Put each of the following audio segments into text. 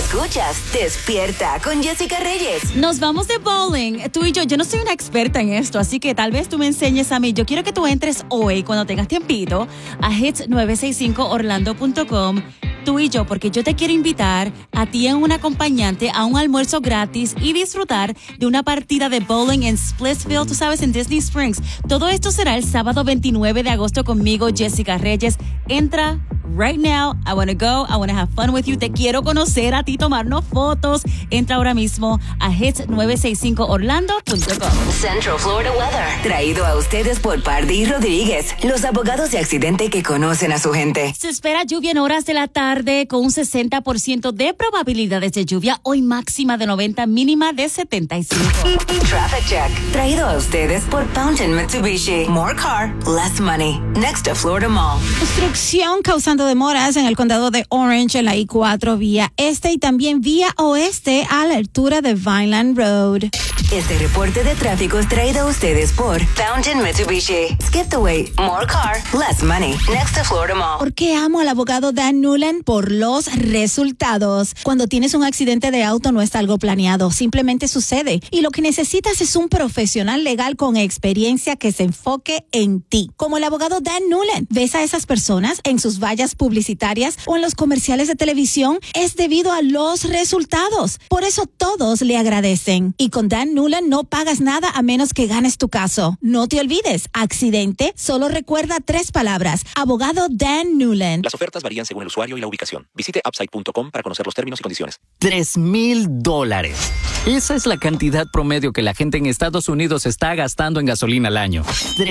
Escuchas Despierta con Jessica Reyes. Nos vamos de bowling. Tú y yo no soy una experta en esto, así que tal vez tú me enseñes a mí. Yo quiero que tú entres hoy, cuando tengas tiempito, a hits965orlando.com. Tú y yo, porque yo te quiero invitar a ti en un acompañante a un almuerzo gratis y disfrutar de una partida de bowling en Splitsville, tú sabes, en Disney Springs. Todo esto será el sábado 29 de agosto conmigo, Jessica Reyes. Entra right now. I want to go. I want to have fun with you. Te quiero conocer a ti, tomarnos fotos. Entra ahora mismo a hits965orlando.com. Central Florida Weather. Traído a ustedes por Pardí Rodríguez, los abogados de accidente que conocen a su gente. Se espera lluvia en horas de la tarde con un 60% de probabilidades de lluvia. Hoy máxima de 90, mínima de 75. Traffic Check. Traído a ustedes por Fountain Mitsubishi. More car, less money. Next to Florida Mall. Construcción causando demoras en el condado de Orange en la I-4 vía este y también vía oeste a la altura de Vineland Road. Este reporte de tráfico es traído a ustedes por Fountain Mitsubishi. Skip the wait. More car, less money. Next to Florida Mall. ¿Por qué amo al abogado Dan Newland? Por los resultados. Cuando tienes un accidente de auto no es algo planeado, simplemente sucede. Y lo que necesitas es un profesional legal con experiencia que se enfoque en ti. Como el abogado Dan Newland. ¿Ves a esas personas en sus vallas publicitarias o en los comerciales de televisión? Es debido a los resultados. Por eso todos le agradecen. Y con Dan Newland no pagas nada a menos que ganes tu caso. No te olvides, accidente, solo recuerda 3 palabras. Abogado Dan Newland. Las ofertas varían según el usuario y la ubicación. Visite upside.com para conocer los términos y condiciones. $3,000. Esa es la cantidad promedio que la gente en Estados Unidos está gastando en gasolina al año.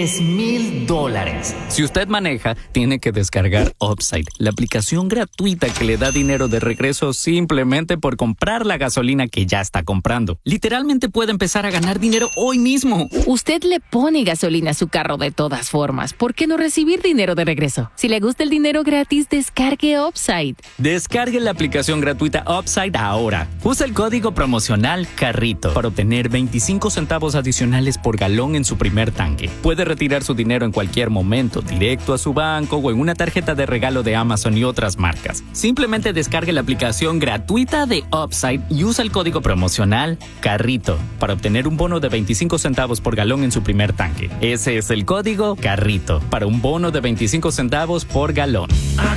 $3,000. Si usted maneja, tiene que descargar Upside, la aplicación gratuita que le da dinero de regreso simplemente por comprar la gasolina que ya está comprando. Literalmente puede empezar a ganar dinero hoy mismo. Usted le pone gasolina a su carro de todas formas. ¿Por qué no recibir dinero de regreso? Si le gusta el dinero gratis, descargue Upside. Descargue la aplicación gratuita Upside ahora. Usa el código promocional CARRITO para obtener 25 centavos adicionales por galón en su primer tanque. Puede retirar su dinero en cualquier momento, directo a su banco o en una tarjeta de regalo de Amazon y otras marcas. Simplemente descargue la aplicación gratuita de Upside y usa el código promocional CARRITO para obtener un bono de 25 centavos por galón en su primer tanque. Ese es el código CARRITO para un bono de 25 centavos por galón.